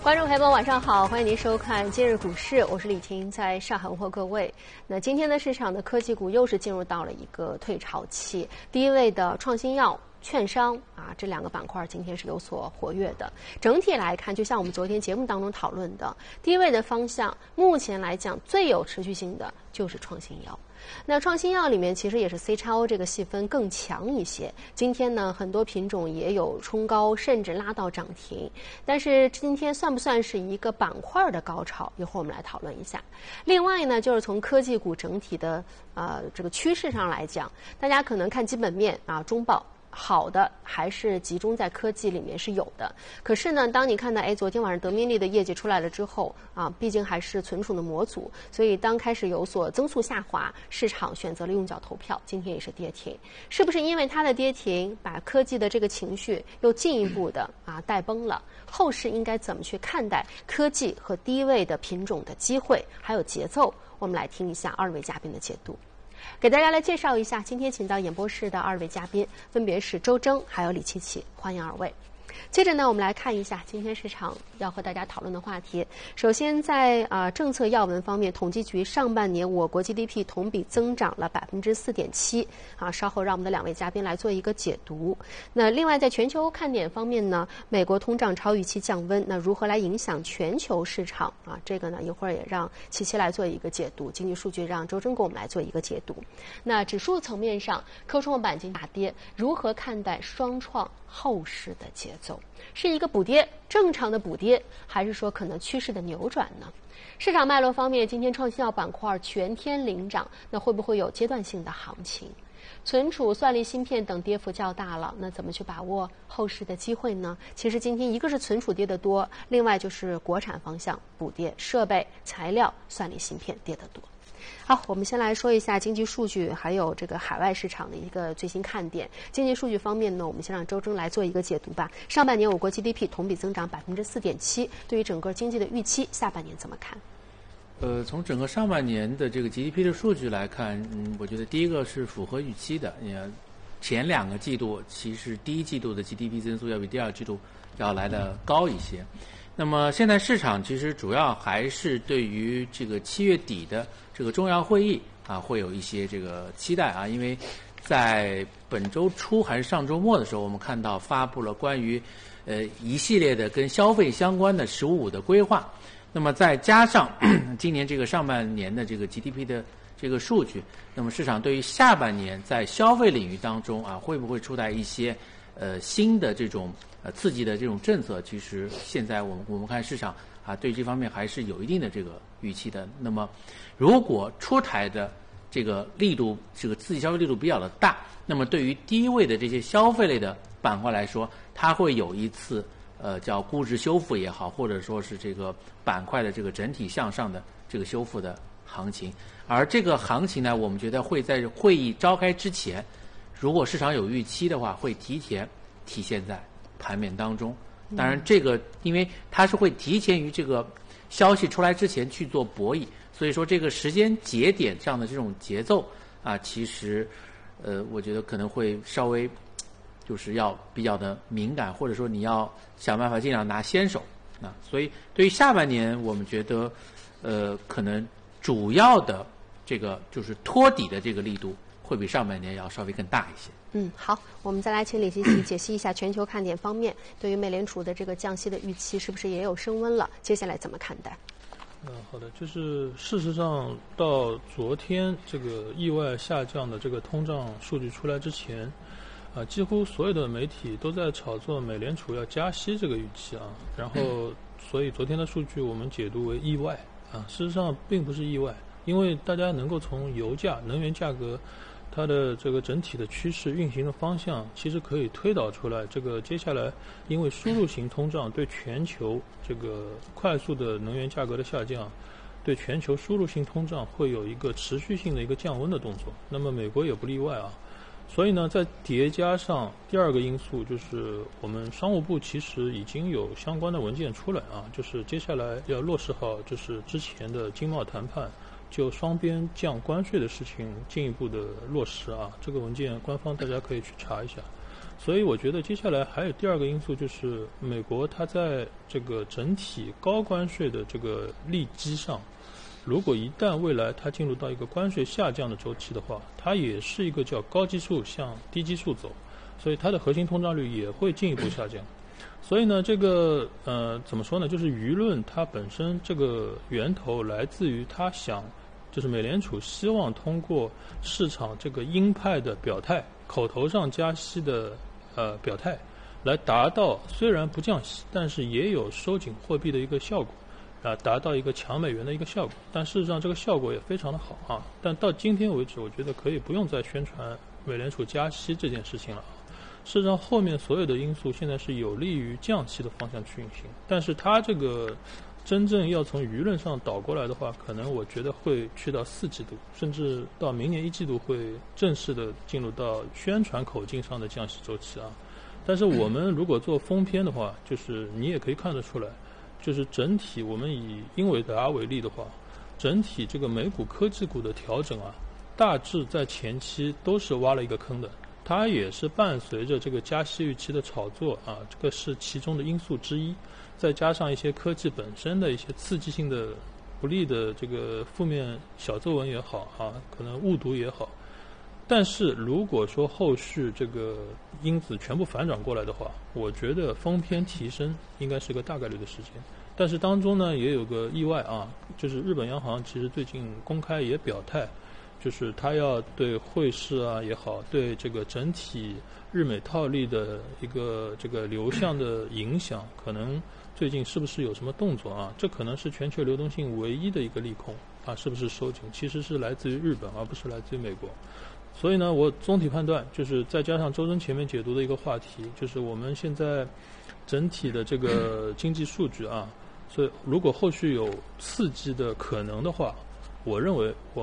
观众朋友们，晚上好，欢迎您收看今日股市，我是李婷，在上海问候各位。那今天的市场的科技股又是进入到了一个退潮期，第一位的创新药、券商啊，这两个板块今天是有所活跃的。整体来看，就像我们昨天节目当中讨论的，第一位的方向，目前来讲最有持续性的就是创新药。那创新药里面其实也是 CXO 这个细分更强一些。今天呢，很多品种也有冲高，甚至拉到涨停。但是今天算不算是一个板块的高潮？一会儿我们来讨论一下。另外呢，就是从科技股整体的这个趋势上来讲，大家可能看基本面啊，中报。好的还是集中在科技里面是有的，可是呢，当你看到昨天晚上德明利的业绩出来了之后啊，毕竟还是存储的模组，所以当开始有所增速下滑，市场选择了用脚投票，今天也是跌停，是不是因为它的跌停把科技的这个情绪又进一步的带崩了？后市应该怎么去看待科技和低位的品种的机会还有节奏？我们来听一下二位嘉宾的解读。给大家来介绍一下，今天请到演播室的二位嘉宾，分别是周征还有李琪琪，欢迎二位。接着呢，我们来看一下今天市场要和大家讨论的话题。首先在政策要闻方面，统计局上半年我国 GDP 同比增长了4.7%啊，稍后让我们的两位嘉宾来做一个解读。那另外在全球看点方面呢，美国通胀超预期降温，那如何来影响全球市场啊？这个呢一会儿也让琪琪来做一个解读，经济数据让周征给我们来做一个解读。那指数层面上，科创板今天大跌，如何看待双创后市的节奏？是一个补跌，正常的补跌，还是说可能趋势的扭转呢？市场脉络方面，今天创新药板块全天领涨，那会不会有阶段性的行情？存储、算力芯片等跌幅较大了，那怎么去把握后市的机会呢？其实今天一个是存储跌得多，另外就是国产方向补跌，设备、材料、算力芯片跌得多。好，我们先来说一下经济数据，还有这个海外市场的一个最新看点。经济数据方面呢，我们先让周征来做一个解读吧。上半年我国 GDP 同比增长4.7%，对于整个经济的预期，下半年怎么看？ 从整个上半年的这个 GDP 的数据来看，我觉得第一个是符合预期的。前两个季度其实第一季度的 GDP 增速要比第二季度要来得高一些。那么现在市场其实主要还是对于这个7月底的这个重要会议啊，会有一些这个期待啊，因为在本周初还是上周末的时候，我们看到发布了关于一系列的跟消费相关的“15+5”的规划。那么再加上今年这个上半年的这个 GDP 的这个数据，那么市场对于下半年在消费领域当中啊，会不会出台一些新的这种刺激的这种政策？其实现在我们看市场啊，对这方面还是有一定的这个预期的。那么如果出台的这个力度，这个刺激消费力度比较的大，那么对于低位的这些消费类的板块来说，它会有一次叫估值修复也好，或者说是这个板块的这个整体向上的这个修复的行情。而这个行情呢，我们觉得会在会议召开之前，如果市场有预期的话，会提前体现在盘面当中。当然这个因为它是会提前于这个消息出来之前去做博弈，所以说这个时间节点上的这种节奏啊，其实我觉得可能会稍微就是要比较的敏感，或者说你要想办法尽量拿先手啊。所以对于下半年，我们觉得可能主要的这个就是托底的这个力度会比上半年要稍微更大一些。 好，我们再来请李琪琪解析一下全球看点方面，对于美联储的这个降息的预期是不是也有升温了？接下来怎么看待？ 好的，就是事实上到昨天这个意外下降的这个通胀数据出来之前，几乎所有的媒体都在炒作美联储要加息这个预期啊，然后所以昨天的数据我们解读为意外啊，事实上并不是意外，因为大家能够从油价、能源价格它的这个整体的趋势运行的方向，其实可以推导出来，这个接下来因为输入型通胀对全球这个快速的能源价格的下降，对全球输入性通胀会有一个持续性的一个降温的动作，那么美国也不例外啊。所以呢，再叠加上第二个因素，就是我们商务部其实已经有相关的文件出来啊，就是接下来要落实好就是之前的经贸谈判就双边降关税的事情进一步的落实啊，这个文件官方大家可以去查一下。 所以我觉得接下来还有第二个因素，就是美国它在这个整体高关税的这个利基上，如果一旦未来它进入到一个关税下降的周期的话，它也是一个叫高基数向低基数走，所以它的核心通胀率也会进一步下降。所以呢，这个怎么说呢？就是舆论它本身这个源头来自于它想，就是美联储希望通过市场这个鹰派的表态，口头上加息的表态，来达到虽然不降息，但是也有收紧货币的一个效果，达到一个强美元的一个效果。但事实上这个效果也非常的好啊。但到今天为止，我觉得可以不用再宣传美联储加息这件事情了。事实上，后面所有的因素现在是有利于降息的方向去运行，但是它这个真正要从舆论上倒过来的话，可能我觉得会去到4季度，甚至到明年1季度会正式的进入到宣传口径上的降息周期啊。但是我们如果做封篇的话，就是你也可以看得出来，就是整体我们以英伟达为例的话，整体这个美股科技股的调整啊，大致在前期都是挖了一个坑的。它也是伴随着这个加息预期的炒作啊，这个是其中的因素之一，再加上一些科技本身的一些刺激性的不利的这个负面小作文也好啊，可能误读也好。但是如果说后续这个因子全部反转过来的话，我觉得封篇提升应该是个大概率的事件。但是当中呢也有个意外啊，就是日本央行其实最近公开也表态，就是他要对汇市啊也好，对这个整体日美套利的一个这个流向的影响，可能最近是不是有什么动作啊？这可能是全球流动性唯一的一个利空啊，是不是收紧？其实是来自于日本，而不是来自于美国。所以呢，我总体判断就是再加上周真前面解读的一个话题，就是我们现在整体的这个经济数据啊，所以如果后续有刺激的可能的话，我认为